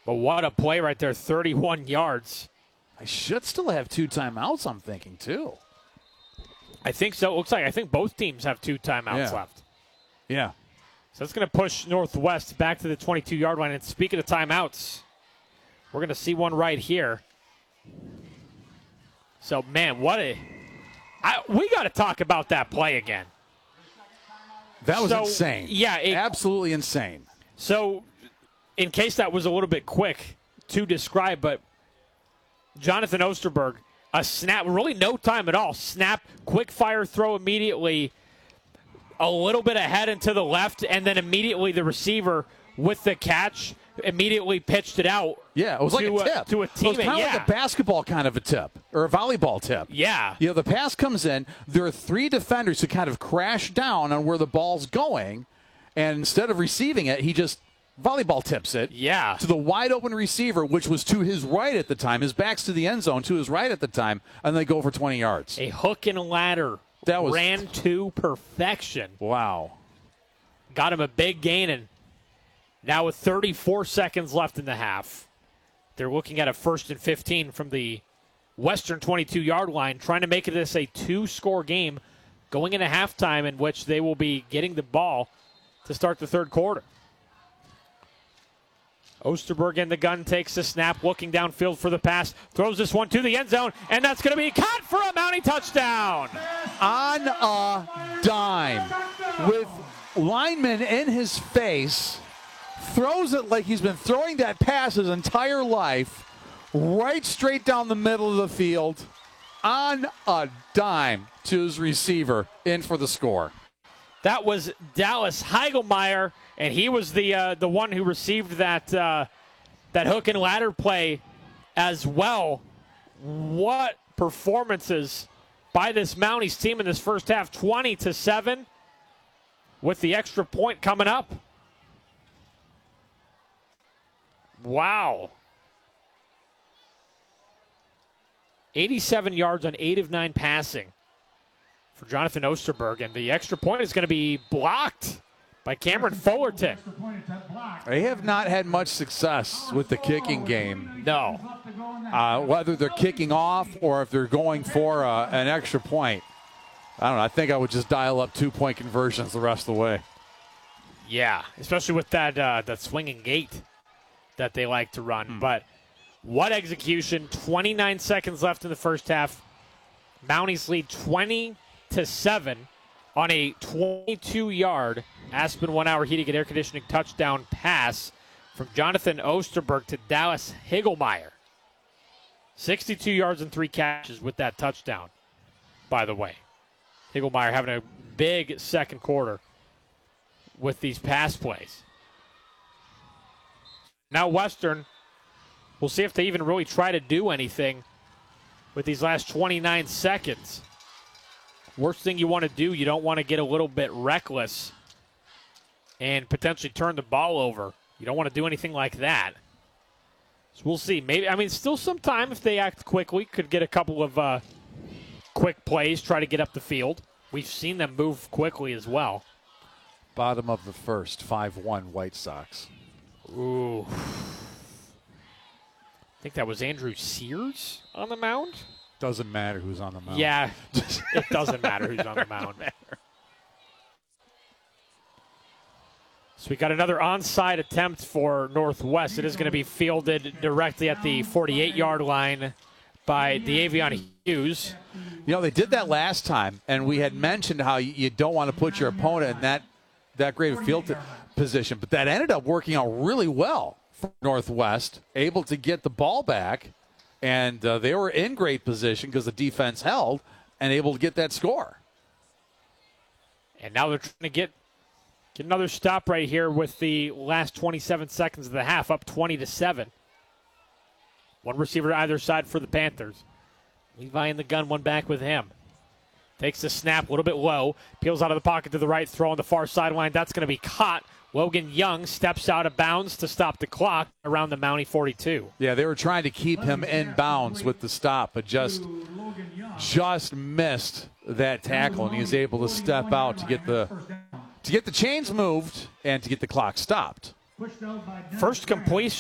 But what a play right there, 31 yards. I should still have 2 timeouts, I'm thinking, too. I think so. It looks like I think both teams have 2 timeouts left. Yeah. So it's going to push Northwest back to the 22-yard line. And speaking of timeouts, we're going to see one right here. So, man, we got to talk about that play again. That was insane. Yeah. Absolutely insane. So, in case that was a little bit quick to describe, but Jonathan Osterberg, a snap, really no time at all. Snap, quick fire throw immediately, a little bit ahead and to the left, and then immediately the receiver with the catch immediately pitched it out. Yeah, it was like a tip. To a teammate. It was kind of like a basketball kind of a tip, or a volleyball tip. Yeah. You know, the pass comes in, there are 3 defenders who kind of crash down on where the ball's going, and instead of receiving it, he just volleyball tips it to the wide open receiver, which was to his right at the time. His back's to the end zone, to his right at the time, and they go for 20 yards. A hook and ladder. That was ran to perfection. Wow. Got him a big gain, and now with 34 seconds left in the half, they're looking at a 1st and 15 from the Western 22-yard line, trying to make this a 2-score game going into halftime, in which they will be getting the ball to start the 3rd quarter. Osterberg in the gun, takes the snap, looking downfield for the pass, throws this one to the end zone, and that's going to be caught for a Mountie touchdown. On a dime, with lineman in his face, throws it like he's been throwing that pass his entire life, right straight down the middle of the field, on a dime to his receiver, in for the score. That was Dallas Heigelmeyer, and he was the one who received that hook and ladder play as well. What performances by this Mounties team in this first half, 20-7, with the extra point coming up. Wow. 87 yards on 8 of 9 passing for Jonathan Osterberg, and the extra point is going to be blocked by Cameron Fullerton. They have not had much success with the kicking game. No. Whether they're kicking off or if they're going for an extra point. I don't know. I think I would just dial up 2-point conversions the rest of the way. Yeah, especially with that swinging gate that they like to run. But what execution. 29 seconds left in the first half. Mounties lead 20-7 on a 22-yard Aspen 1 Hour Heating and Air Conditioning touchdown pass from Jonathan Osterberg to Dallas Heigelmeyer. 62 yards and 3 catches with that touchdown, by the way. Heigelmeyer having a big second quarter with these pass plays. Now Western, we'll see if they even really try to do anything with these last 29 seconds. Worst thing you want to do, you don't want to get a little bit reckless and potentially turn the ball over. You don't want to do anything like that. So we'll see. Maybe, still some time if they act quickly. Could get a couple of quick plays, try to get up the field. We've seen them move quickly as well. Bottom of the first, 5-1 White Sox. Ooh. I think that was Andrew Sears on the mound. Doesn't matter who's on the mound. Yeah, it doesn't matter who's on the mound. So we got another onside attempt for Northwest. It is going to be fielded directly at the 48-yard line by Davion Hughes. You know, they did that last time, and we had mentioned how you don't want to put your opponent in that great of field position, but that ended up working out really well for Northwest, able to get the ball back, and they were in great position because the defense held and able to get that score. And now they're trying to get another stop right here with the last 27 seconds of the half, up 20-7. One receiver either side for the Panthers. Levi in the gun, one back with him. Takes the snap a little bit low. Peels out of the pocket to the right, throw on the far sideline. That's going to be caught. Logan Young steps out of bounds to stop the clock around the Mountie 42. Yeah, they were trying to keep him in bounds with the stop, but just missed that tackle, and he was able to step out to get the chains moved and to get the clock stopped. First completion